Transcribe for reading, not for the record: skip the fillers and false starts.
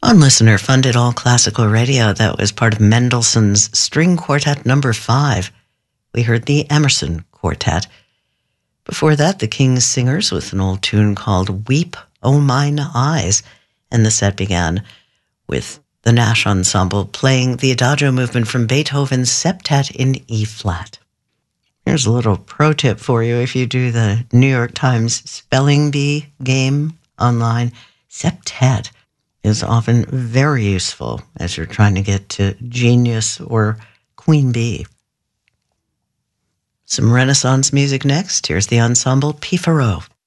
On listener-funded all classical radio, that was part of Mendelssohn's String Quartet Number 5. We heard the Emerson Quartet. Before that, the King's Singers with an old tune called Weep, O Mine Eyes. And the set began with the Nash Ensemble playing the Adagio movement from Beethoven's Septet in E-flat. Here's a little pro tip for you if you do the New York Times spelling bee game online. Septet is often very useful as you're trying to get to genius or queen bee. Some Renaissance music next. Here's the ensemble Piffaro.